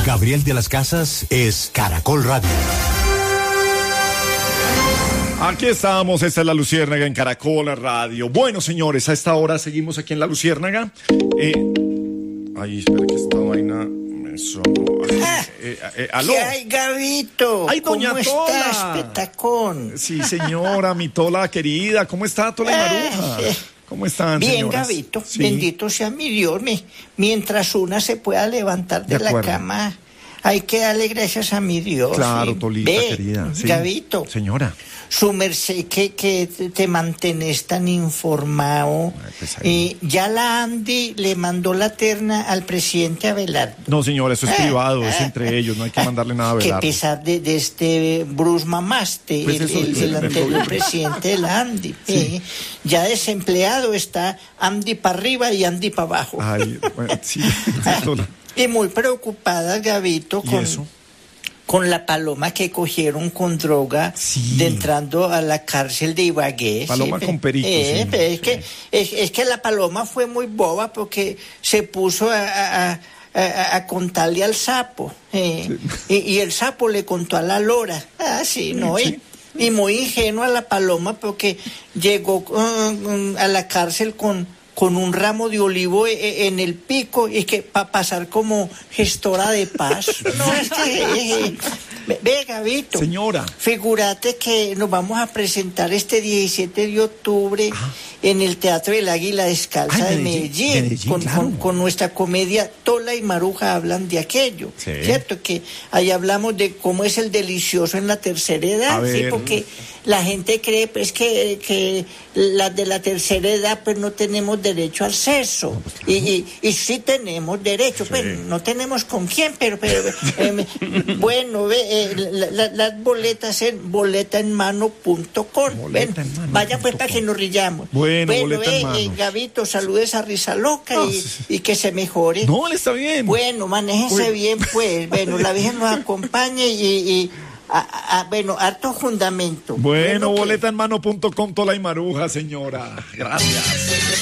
Gabriel de las Casas es Caracol Radio. Aquí estamos, esta es La Luciérnaga en Caracol Radio. Bueno, señores, a esta hora seguimos aquí en La Luciérnaga. Ay, espera que esta vaina me sonó. ¿Aló? ¿Qué hay, Gabito? ¡Ay, doña ¿Cómo Tola! estás, petacón? Sí, señora, mi Tola querida. ¿Cómo está, Tola y Maruja? ¿Cómo están, Bien, señoras? Gabito, Sí. bendito sea mi Dios. Mientras una se pueda levantar de la cama, hay que darle gracias a mi Dios. Claro, ¿sí? Tolita, Ve, querida. Sí. Gabito. Señora. Su merced que te mantenés tan informado. Pues Ya la Andy le mandó la terna al presidente Abelardo. No, señora, eso es privado, es entre ellos, no hay que mandarle nada a Que Abelardo. pesar de este Bruce Mamaste, Pues eso dice el el anterior problema. presidente de la Andy. Sí. Ya desempleado está Andy para arriba y Andy para abajo. Ay, bueno, sí, Tola. Y muy preocupada, Gabito, ¿Y eso? con la paloma que cogieron con droga Sí. de entrando a la cárcel de Ibagué. Paloma ¿sí? con perico, sí. Es que la paloma fue muy boba porque se puso a contarle al sapo. Y el sapo le contó a la lora. Ah, sí, ¿no? Sí. Y muy ingenua la paloma porque llegó a la cárcel con un ramo de olivo en el pico y que para pasar como gestora de paz. No, es que, ve, Gabito. Señora. Figúrate que nos vamos a presentar este 17 de octubre en el Teatro del Águila Descalza de Medellín, claro. con nuestra comedia Tola y Maruja hablan de aquello. Sí. ¿Cierto? Que ahí hablamos de cómo es el delicioso en la tercera edad. A ¿sí? ver. Porque la gente cree pues que las de la tercera edad pues no tenemos derecho al sexo. Y sí tenemos derecho, pues no tenemos con quién, pero bueno, las boletas en boletaenmano.com. Vaya pues para que nos rillamos. Bueno, boleta en mano. Gabito, saludes a Risa Loca No, y que se mejore. No, él está bien. Bueno, manéjense bien, pues. Bueno, la Virgen nos acompañe bueno, harto fundamento. Bueno, que- boletaenmano.com, Tola y Maruja, señora. Gracias.